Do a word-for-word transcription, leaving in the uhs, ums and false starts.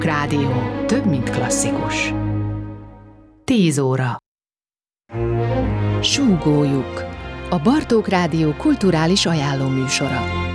Rádió. Több, mint klasszikus. Tíz óra. Súgójuk. A Bartók Rádió kulturális ajánlóműsora.